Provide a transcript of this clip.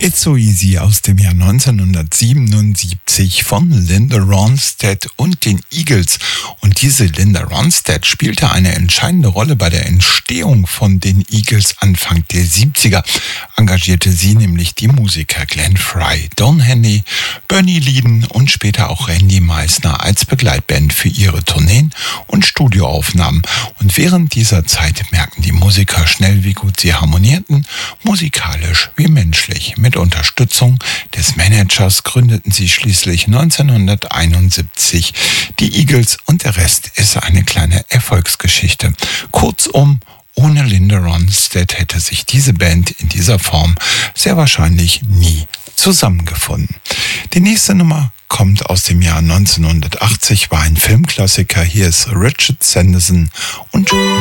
It's So Easy aus dem Jahr 1977 von Linda Ronstadt und den Eagles. Und diese Linda Ronstadt spielte eine entscheidende Rolle bei der Entstehung von den Eagles Anfang der 70er. Engagierte sie nämlich die Musiker Glenn Frey, Don Henley, Bernie Leadon und später auch Randy Meisner als Begleitband für ihre Tourneen und Studioaufnahmen. Und während dieser Zeit merkten die Musiker schnell, wie gut sie harmonierten, musikalisch wie menschlich. Mit Unterstützung des Managers gründeten sie schließlich 1971 die Eagles und der Rest ist eine kleine Erfolgsgeschichte. Kurzum, ohne Linda Ronstadt hätte sich diese Band in dieser Form sehr wahrscheinlich nie zusammengefunden. Die nächste Nummer kommt aus dem Jahr 1980, war ein Filmklassiker. Hier ist Richard Sanderson und